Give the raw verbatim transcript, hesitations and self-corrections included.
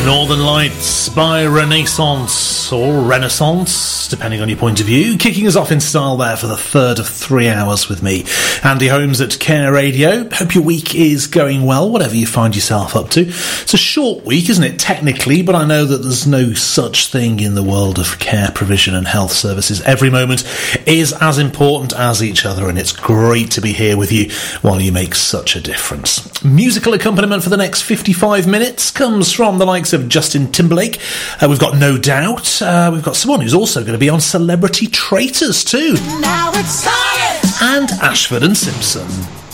Northern Lights by Renaissance, or Renaissance, depending on your point of view. Kicking us off in style there for the third of three hours with me, Andy Holmes at Care Radio. Hope your week is going well, whatever you find yourself up to. It's a short week, isn't it, technically, but I know that there's no such thing in the world of care provision and health services. Every moment is as important as each other, and it's great to be here with you while you make such a difference. Musical accompaniment for the next fifty-five minutes comes from the likes of Justin Timberlake. Uh, we've got No Doubt. Uh, we've got someone who's also going to be on Celebrity Traitors too. Now it's time. And Ashford and Simpson.